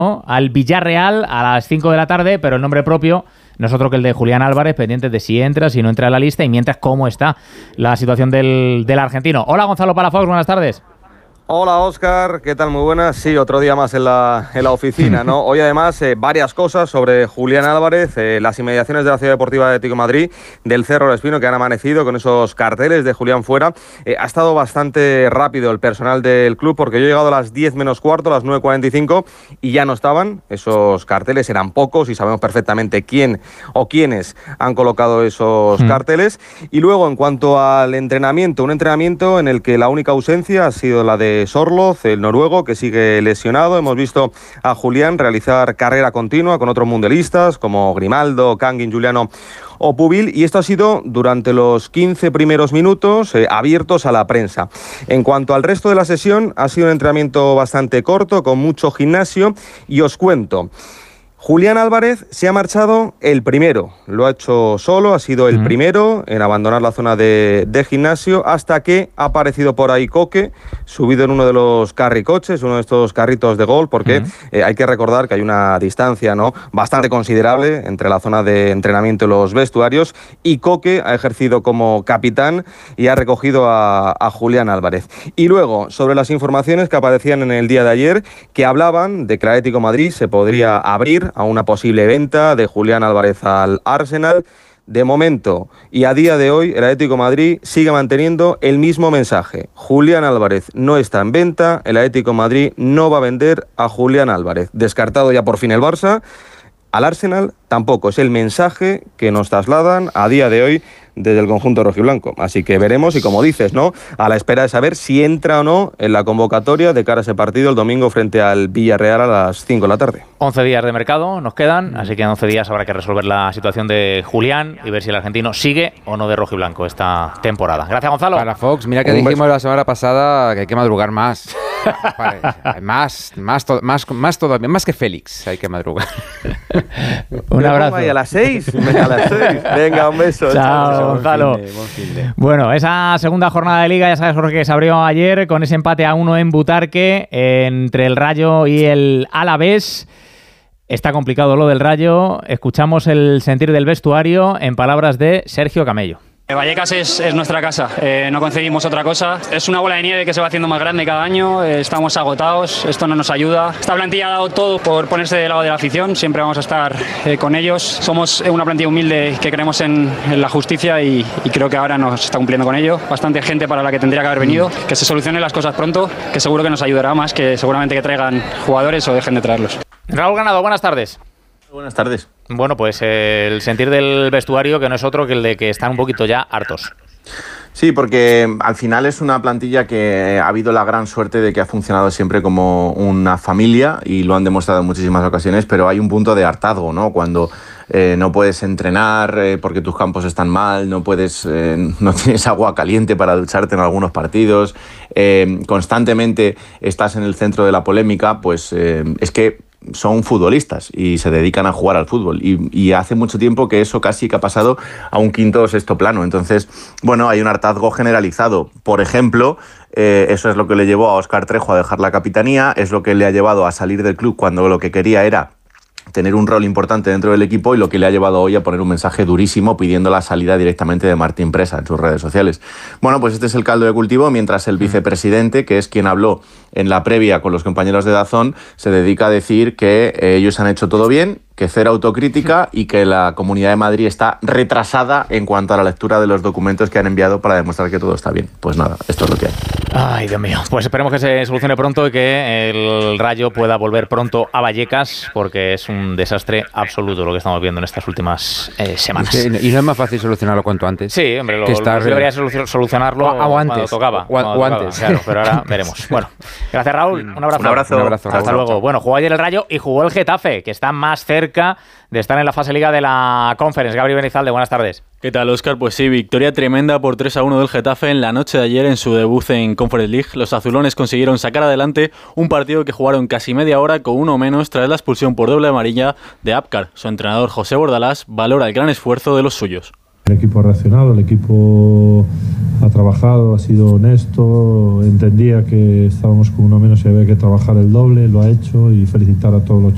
¿no?, al Villarreal a las 5 de la tarde, pero el nombre propio no es otro que el de Julián Álvarez, pendientes de si entra, si no entra a la lista, y mientras cómo está la situación del argentino. Hola, Gonzalo Palafox, buenas tardes. Hola, Óscar, ¿qué tal? Muy buenas. Sí, otro día más en la oficina, ¿no? Hoy además varias cosas sobre Julián Álvarez, las inmediaciones de la Ciudad Deportiva de Atlético de Madrid, del Cerro del Espino, que han amanecido con esos carteles de Julián fuera. Ha estado bastante rápido el personal del club, porque yo he llegado a las 10 menos cuarto, a las 9:45, y ya no estaban. Esos carteles eran pocos y sabemos perfectamente quién o quiénes han colocado esos carteles. Y luego, en cuanto al entrenamiento, un entrenamiento en el que la única ausencia ha sido la de Sorloz, el noruego, que sigue lesionado. Hemos visto a Julián realizar carrera continua con otros mundialistas como Grimaldo, Kangin, Juliano o Pubil, y esto ha sido durante los 15 primeros minutos abiertos a la prensa. En cuanto al resto de la sesión, ha sido un entrenamiento bastante corto, con mucho gimnasio, y os cuento. Julián Álvarez se ha marchado el primero, lo ha hecho solo, ha sido el primero en abandonar la zona de gimnasio, hasta que ha aparecido por ahí Coque, subido en uno de los carricoches, uno de estos carritos de golf, porque hay que recordar que hay una distancia, ¿no?, bastante considerable entre la zona de entrenamiento y los vestuarios, y Coque ha ejercido como capitán y ha recogido a Julián Álvarez. Y luego, sobre las informaciones que aparecían en el día de ayer, que hablaban de que el Atlético de Madrid se podría abrir a una posible venta de Julián Álvarez al Arsenal. De momento y a día de hoy, el Atlético de Madrid sigue manteniendo el mismo mensaje. Julián Álvarez no está en venta, el Atlético de Madrid no va a vender a Julián Álvarez. Descartado ya por fin el Barça. Al Arsenal tampoco, es el mensaje que nos trasladan a día de hoy desde el conjunto rojiblanco. Así que veremos, y como dices, ¿no?, a la espera de saber si entra o no en la convocatoria de cara a ese partido el domingo frente al Villarreal a las 5 de la tarde. 11 días de mercado nos quedan, así que en 11 días habrá que resolver la situación de Julián y ver si el argentino sigue o no de rojiblanco esta temporada. Gracias, Gonzalo. Para Fox, mira que dijimos la semana pasada que hay que madrugar más. Más todavía, más que Félix, hay que madrugar. Un abrazo. A las 6. A las 6. Venga, un beso. Chao, Gonzalo. Buen fin de. Bueno, esa segunda jornada de Liga, ya sabes, Jorge, que se abrió ayer con ese empate a 1 en Butarque entre el Rayo y el Alavés. Está complicado lo del Rayo. Escuchamos el sentir del vestuario en palabras de Sergio Camello. Vallecas es nuestra casa, no conseguimos otra cosa. Es una bola de nieve que se va haciendo más grande cada año, estamos agotados, esto no nos ayuda. Esta plantilla ha dado todo por ponerse del lado de la afición, siempre vamos a estar con ellos. Somos una plantilla humilde que creemos en la justicia y creo que ahora nos está cumpliendo con ello. Bastante gente para la que tendría que haber venido, que se solucionen las cosas pronto, que seguro que nos ayudará más, que seguramente que traigan jugadores o dejen de traerlos. Raúl Ganado, buenas tardes. Buenas tardes. Bueno, pues el sentir del vestuario, que no es otro que el de que están un poquito ya hartos. Sí, porque al final es una plantilla que ha habido la gran suerte de que ha funcionado siempre como una familia, y lo han demostrado en muchísimas ocasiones, pero hay un punto de hartazgo, ¿no? Cuando no puedes entrenar porque tus campos están mal, no tienes agua caliente para ducharte en algunos partidos, constantemente estás en el centro de la polémica, pues es que son futbolistas y se dedican a jugar al fútbol, y hace mucho tiempo que eso casi que ha pasado a un quinto o sexto plano. Entonces, bueno, hay un hartazgo generalizado. Por ejemplo, eso es lo que le llevó a Óscar Trejo a dejar la capitanía, es lo que le ha llevado a salir del club cuando lo que quería era tener un rol importante dentro del equipo, y lo que le ha llevado hoy a poner un mensaje durísimo pidiendo la salida directamente de Martín Presa en sus redes sociales. Bueno, pues este es el caldo de cultivo, mientras el vicepresidente, que es quien habló en la previa con los compañeros de DAZN, se dedica a decir que ellos han hecho todo bien, que cero autocrítica y que la Comunidad de Madrid está retrasada en cuanto a la lectura de los documentos que han enviado para demostrar que todo está bien. Pues nada, esto es lo que hay. Ay, Dios mío. Pues esperemos que se solucione pronto y que el Rayo pueda volver pronto a Vallecas, porque es un desastre absoluto lo que estamos viendo en estas últimas semanas. Y no es más fácil solucionarlo cuanto antes. Sí, hombre, lo debería solucionarlo cuando tocaba. O antes. Claro, pero ahora veremos. Bueno, gracias, Raúl. Un abrazo. Un abrazo. Hasta luego. Bueno, jugó ayer el Rayo y jugó el Getafe, que está más cerca de estar en la fase Liga de la Conference. Gabriel Benizalde, buenas tardes. ¿Qué tal, Óscar? Pues sí, victoria tremenda por 3-1 del Getafe en la noche de ayer en su debut en Conference League. Los azulones consiguieron sacar adelante un partido que jugaron casi media hora con uno menos tras la expulsión por doble amarilla de Apcar. Su entrenador José Bordalás valora el gran esfuerzo de los suyos. El equipo ha reaccionado, el equipo ha trabajado, ha sido honesto, entendía que estábamos con uno menos y había que trabajar el doble, lo ha hecho, y felicitar a todos los